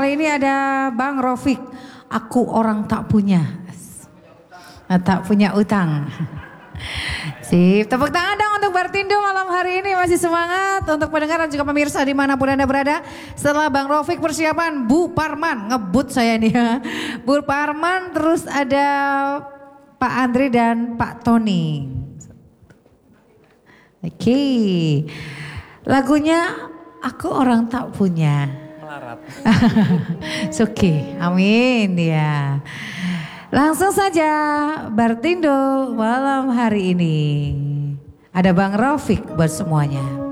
Kali ini ada Bang Rofik. Aku orang tak punya. Tak punya utang. Sip, tepuk tangan dong untuk Bartindo malam hari ini, masih semangat. Untuk pendengar dan juga pemirsa dimanapun Anda berada. Setelah Bang Rofik persiapan Bu Parman, ngebut saya nih ya. Bu Parman, terus ada Pak Andri dan Pak Tony. Oke, lagunya Aku Orang Tak Punya. Melarat. Oke, amin ya. Langsung saja Bartindo malam hari ini. Ada Bang Rofik buat semuanya.